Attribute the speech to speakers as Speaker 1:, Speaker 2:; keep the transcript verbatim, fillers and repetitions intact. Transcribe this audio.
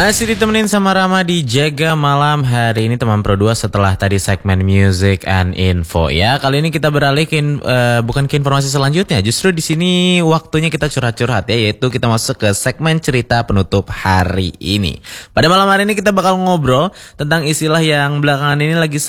Speaker 1: Masih ditemenin sama Rama di Jaga Malam hari ini teman Pro dua setelah tadi segmen Music and Info ya. Kali ini kita beralih ke in, uh, bukan ke informasi selanjutnya. Justru di sini waktunya kita curhat-curhat ya, yaitu kita masuk ke segmen cerita penutup hari ini. Pada malam hari ini kita bakal ngobrol tentang istilah yang belakangan ini lagi